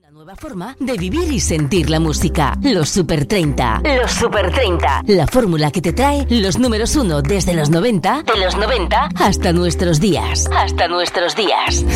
Una nueva forma de vivir y sentir la música. Los Super 30. Los Super 30. La fórmula que te trae los números 1 desde los 90, de los 90 hasta nuestros días. Hasta nuestros días.